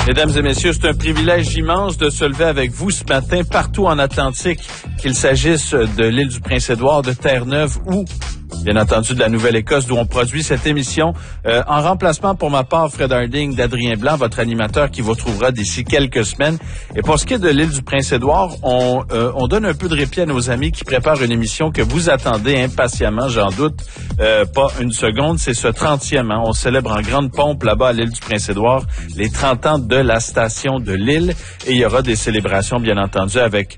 Mesdames et messieurs, c'est un privilège immense de se lever avec vous ce matin partout en Atlantique, qu'il s'agisse de l'île du Prince-Édouard, de Terre-Neuve ou, bien entendu, de la Nouvelle-Écosse d'où on produit cette émission. En remplacement pour ma part, Fred Harding, d'Adrien Blanc, votre animateur qui vous retrouvera d'ici quelques semaines. Et pour ce qui est de l'île du Prince-Édouard, on donne un peu de répit à nos amis qui préparent une émission que vous attendez impatiemment, j'en doute pas une seconde. C'est ce 30e. On célèbre en grande pompe là-bas à l'île du Prince-Édouard les 30 ans de la station de l'île. Et il y aura des célébrations, bien entendu, avec,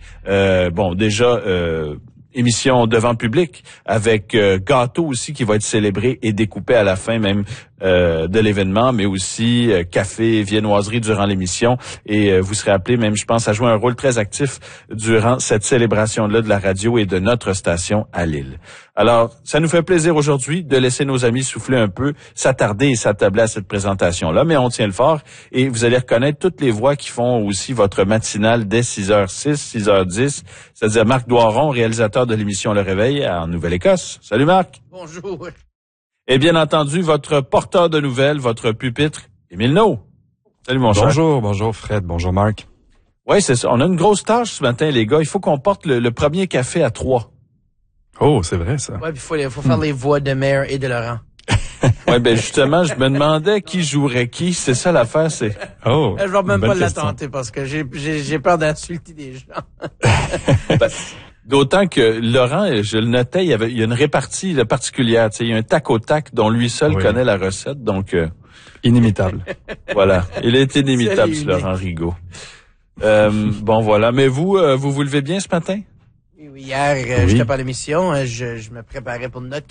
émission devant public, avec gâteau aussi qui va être célébré et découpé à la fin même de l'événement, mais aussi café, viennoiserie durant l'émission. Et vous serez appelé même, je pense, à jouer un rôle très actif durant cette célébration-là de la radio et de notre station à Lille. Alors, ça nous fait plaisir aujourd'hui de laisser nos amis souffler un peu, s'attarder et s'attabler à cette présentation-là, mais on tient le fort et vous allez reconnaître toutes les voix qui font aussi votre matinale dès 6h06, 6h10, c'est-à-dire Marc Doiron, réalisateur de l'émission Le Réveil en Nouvelle-Écosse. Salut Marc! Bonjour! Et bien entendu, votre porteur de nouvelles, votre pupitre, Émile Naud. Salut mon cher. Bonjour Fred, bonjour Marc. Oui, c'est ça. On a une grosse tâche ce matin, les gars. Il faut qu'on porte le premier café à 3. Oh, c'est vrai ça. Ouais, puis il faut faire les voix de Mère et de Laurent. Ouais, ben justement, je me demandais qui jouerait qui. C'est ça l'affaire, c'est... Oh, Je vais même pas la question. tenter parce que j'ai peur d'insulter des gens. D'autant que Laurent, je le notais, il y a une répartie particulière. Tu sais, il y a un tac au tac dont lui seul connaît la recette. Donc, inimitable. Voilà. Il est inimitable, ce Laurent Rigaud. Bon, voilà. Mais vous levez bien ce matin? Hier, j'étais pas à l'émission. Je me préparais pour une note